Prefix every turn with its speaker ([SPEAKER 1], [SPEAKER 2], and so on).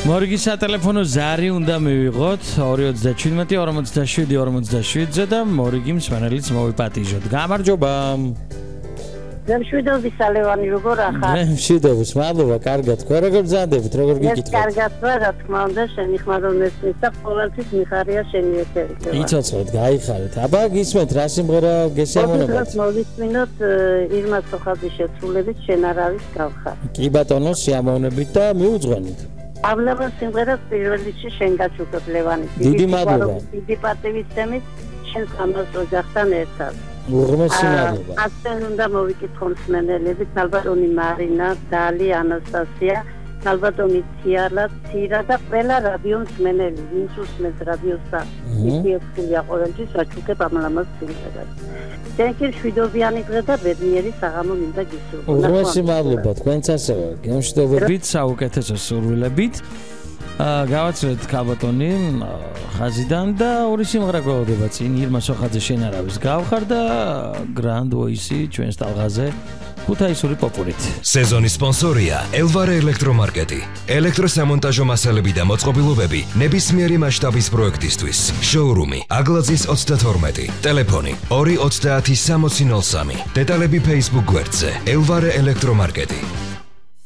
[SPEAKER 1] მორგის სატელეფონო ზარი უნდა მივიღოთ 237-47-47-ზე და მორგი მსმენელიც მოვიპატიჟოთ. გამარჯობა.
[SPEAKER 2] მშვიდობის ალევანი როგორ ახარ?
[SPEAKER 1] მშვიდობის, მადლობა, კარგად. თქვენ როგორ ბრძანდებით, როგორ გიკითხეთ?
[SPEAKER 2] კარგად ვარ, რა თქმა უნდა, შენი ხმარობისთვის და ყოველთვის მიხარია შენი ეთერი.
[SPEAKER 1] იცოცხლეთ, გაიხარეთ. აბა გისმენთ რა სიმღერა გესიამოვნებათ?
[SPEAKER 2] მოვისმინოთ ირმა სოხაძის შესრულებით შენ არავის გავხარ.
[SPEAKER 1] კი ბატონო, სიამოვნებით და მიუძღვენით.
[SPEAKER 2] ავლაბა სიმღერას პირველ რიგში შენ გაჩუქებ ლევანი.
[SPEAKER 1] დიდი მადლობა.
[SPEAKER 2] დიდი პატივისცემით შენ სამასო ჯახთან ერთად.
[SPEAKER 1] უღრმესი მადლობა.
[SPEAKER 2] ასე უნდა მოვიკითხო მსმენელები, ალბათონი მარინა, დალი, ანასტასია, ალბათონი თიალა, თირა და ყველა რადიო მსმენელი, ვინც უსმენს რადიოს და იფიექსია ყოველთვის ვაჩუქებ ამ ლამაზ სიმღერას. Thank you, შვიდობიანი დღე და ბედნიერი საღამო მინდა გისურვო.
[SPEAKER 1] უღრმესი მადლობა, თქვენც ასევე. გემშვიდობებით, საუკეთესო სურვილებით. გავაცვლეთ ქალბატონი ხაზიდან და ორი სიმღერა გვეავდება წინ ირმა სოხაძე შენ არავის გავხარ და Grand Voice ჩვენს ტალღაზე ქუთაისური პოპულით.
[SPEAKER 3] სეზონის სპონსორია ელვარე ელექტრომარკეტი. ელექტროსამონტაჟო მასალები და მოწყობილობები ნებისმიერი მასშტაბის პროექტისთვის. შოურუმი აგლაძის 32. ტელეფონი 230 6003. დეტალები Facebook გვერდზე ელვარე ელექტრომარკეტი.